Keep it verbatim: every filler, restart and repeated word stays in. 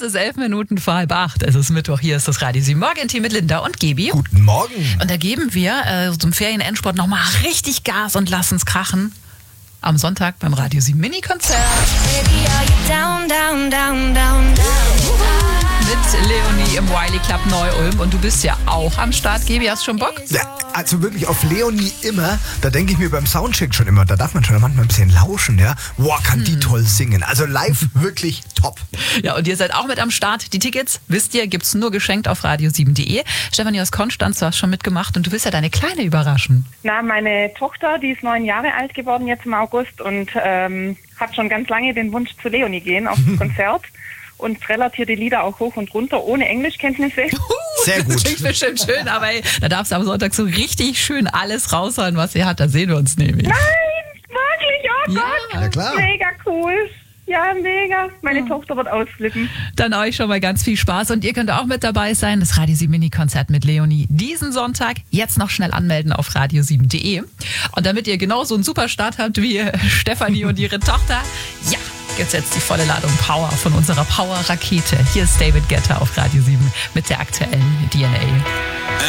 Es ist elf Minuten vor halb acht. Es ist Mittwoch. Hier ist das Radio sieben Morgen-Team mit Linda und Gebi. Guten Morgen. Und da geben wir äh, zum Ferien-Endsport nochmal richtig Gas und lassen's krachen. Am Sonntag beim Radio sieben Mini-Konzert. Mit Leonie im Wiley Club Neu-Ulm. Und du bist ja auch am Start. Gebi, hast du schon Bock? Ja, also wirklich auf Leonie immer. Da denke ich mir beim Soundcheck schon immer, da darf man schon manchmal ein bisschen lauschen, ja. Wow, kann die toll singen. Also live wirklich top. Ja, und ihr seid auch mit am Start. Die Tickets, wisst ihr, gibt's nur geschenkt auf radio sieben punkt de. Stefanie aus Konstanz, du hast schon mitgemacht und du willst ja deine Kleine überraschen. Na, meine Tochter, die ist neun Jahre alt geworden jetzt im August und ähm, hat schon ganz lange den Wunsch zu Leonie gehen auf das Konzert und trällert hier die Lieder auch hoch und runter ohne Englischkenntnisse. Sehr gut. Das klingt bestimmt schön, aber ey, da darfst du am Sonntag so richtig schön alles raushauen, was sie hat. Da sehen wir uns nämlich. Nein, wirklich, oh Ja. Gott. Ja, klar. Mega cool. Ja, mega. Meine Tochter wird ausflippen. Dann euch schon mal ganz viel Spaß und ihr könnt auch mit dabei sein. Das Radio sieben Mini-Konzert mit Leonie diesen Sonntag. Jetzt noch schnell anmelden auf radio sieben punkt de. Und damit ihr genauso einen super Start habt wie Stefanie und ihre Tochter, ja, gibt's jetzt die volle Ladung Power von unserer Power-Rakete. Hier ist David Guetta auf Radio sieben mit der aktuellen D N A.